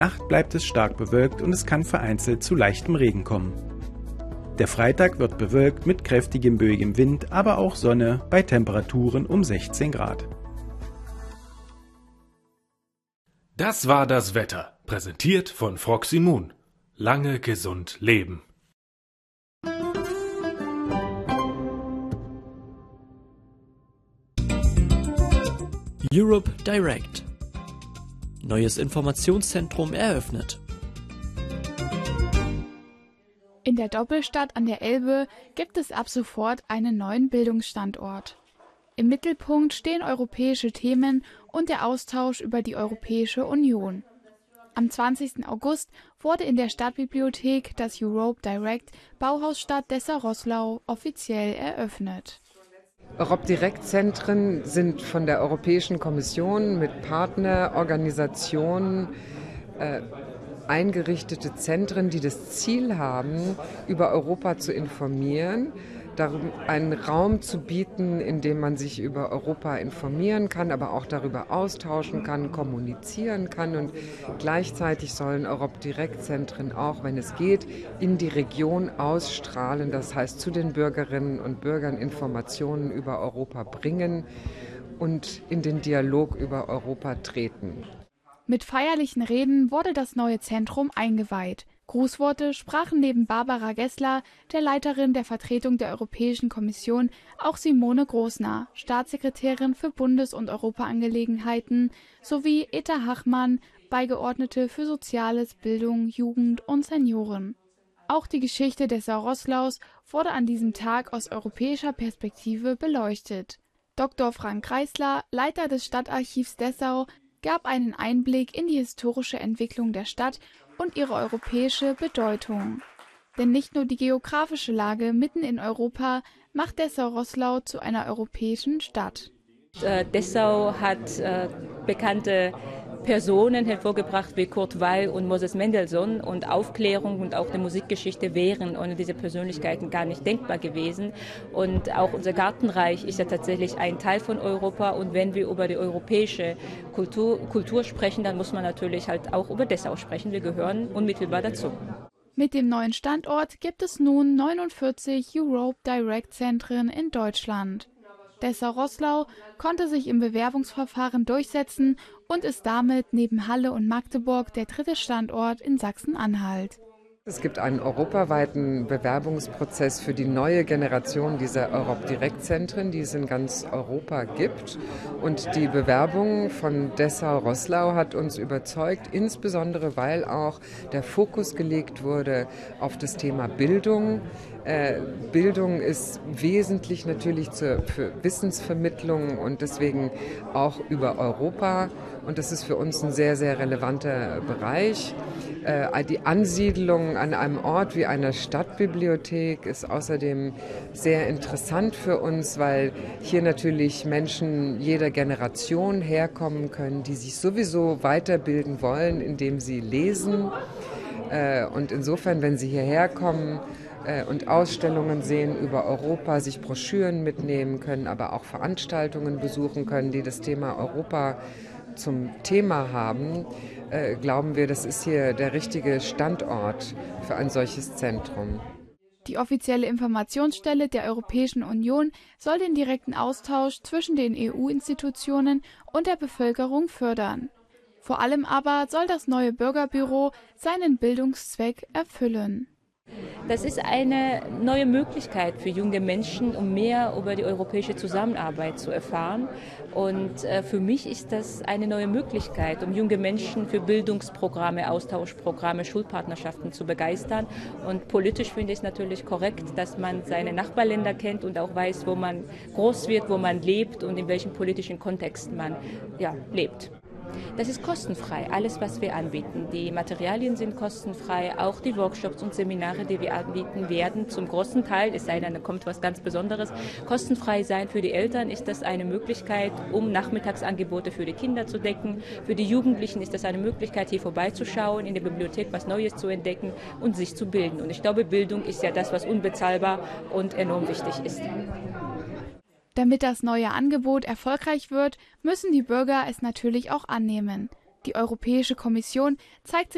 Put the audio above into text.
Nacht bleibt es stark bewölkt und es kann vereinzelt zu leichtem Regen kommen. Der Freitag wird bewölkt mit kräftigem böigem Wind, aber auch Sonne bei Temperaturen um 16 Grad. Das war das Wetter, präsentiert von Froxy Moon. Lange gesund leben. Europe Direct. Neues Informationszentrum eröffnet. In der Doppelstadt an der Elbe gibt es ab sofort einen neuen Bildungsstandort. Im Mittelpunkt stehen europäische Themen und der Austausch über die Europäische Union. Am 20. August wurde in der Stadtbibliothek das Europe Direct Bauhausstadt Dessau-Roßlau offiziell eröffnet. Europe Direct Zentren sind von der Europäischen Kommission mit Partnerorganisationen eingerichtete Zentren, die das Ziel haben, über Europa zu informieren, darum einen Raum zu bieten, in dem man sich über Europa informieren kann, aber auch darüber austauschen kann, kommunizieren kann. Und gleichzeitig sollen Europe Direct Zentren auch, wenn es geht, in die Region ausstrahlen, das heißt zu den Bürgerinnen und Bürgern Informationen über Europa bringen und in den Dialog über Europa treten. Mit feierlichen Reden wurde das neue Zentrum eingeweiht. Grußworte sprachen neben Barbara Gessler, der Leiterin der Vertretung der Europäischen Kommission, auch Simone Grosner, Staatssekretärin für Bundes- und Europaangelegenheiten, sowie Etta Hachmann, Beigeordnete für Soziales, Bildung, Jugend und Senioren. Auch die Geschichte Dessau-Roßlaus wurde an diesem Tag aus europäischer Perspektive beleuchtet. Dr. Frank Kreisler, Leiter des Stadtarchivs Dessau, gab einen Einblick in die historische Entwicklung der Stadt und ihre europäische Bedeutung. Denn nicht nur die geografische Lage mitten in Europa macht Dessau-Roßlau zu einer europäischen Stadt. Dessau hat bekannte Personen hervorgebracht wie Kurt Weill und Moses Mendelssohn, und Aufklärung und auch die Musikgeschichte wären ohne diese Persönlichkeiten gar nicht denkbar gewesen. Und auch unser Gartenreich ist ja tatsächlich ein Teil von Europa, und wenn wir über die europäische Kultur sprechen, dann muss man natürlich halt auch über Dessau sprechen. Wir gehören unmittelbar dazu. Mit dem neuen Standort gibt es nun 49 Europe Direct Zentren in Deutschland. Dessau-Roßlau konnte sich im Bewerbungsverfahren durchsetzen und ist damit neben Halle und Magdeburg der dritte Standort in Sachsen-Anhalt. Es gibt einen europaweiten Bewerbungsprozess für die neue Generation dieser Europe Direct Zentren, die es in ganz Europa gibt. Und die Bewerbung von Dessau-Roßlau hat uns überzeugt, insbesondere weil auch der Fokus gelegt wurde auf das Thema Bildung. Bildung ist wesentlich natürlich für Wissensvermittlung und deswegen auch über Europa. Und das ist für uns ein sehr, sehr relevanter Bereich. Die Ansiedlung an einem Ort wie einer Stadtbibliothek ist außerdem sehr interessant für uns, weil hier natürlich Menschen jeder Generation herkommen können, die sich sowieso weiterbilden wollen, indem sie lesen. Und insofern, wenn sie hierher kommen und Ausstellungen sehen über Europa, sich Broschüren mitnehmen können, aber auch Veranstaltungen besuchen können, die das Thema Europa zum Thema haben, glauben wir, das ist hier der richtige Standort für ein solches Zentrum. Die offizielle Informationsstelle der Europäischen Union soll den direkten Austausch zwischen den EU-Institutionen und der Bevölkerung fördern. Vor allem aber soll das neue Bürgerbüro seinen Bildungszweck erfüllen. Das ist eine neue Möglichkeit für junge Menschen, um mehr über die europäische Zusammenarbeit zu erfahren. Und für mich ist das eine neue Möglichkeit, um junge Menschen für Bildungsprogramme, Austauschprogramme, Schulpartnerschaften zu begeistern. Und politisch finde ich es natürlich korrekt, dass man seine Nachbarländer kennt und auch weiß, wo man groß wird, wo man lebt und in welchem politischen Kontext man lebt. Das ist kostenfrei, alles, was wir anbieten. Die Materialien sind kostenfrei, auch die Workshops und Seminare, die wir anbieten, werden zum großen Teil, es sei denn, da kommt was ganz Besonderes, kostenfrei sein. Für die Eltern ist das eine Möglichkeit, um Nachmittagsangebote für die Kinder zu decken. Für die Jugendlichen ist das eine Möglichkeit, hier vorbeizuschauen, in der Bibliothek was Neues zu entdecken und sich zu bilden. Und ich glaube, Bildung ist ja das, was unbezahlbar und enorm wichtig ist. Damit das neue Angebot erfolgreich wird, müssen die Bürger es natürlich auch annehmen. Die Europäische Kommission zeigt sich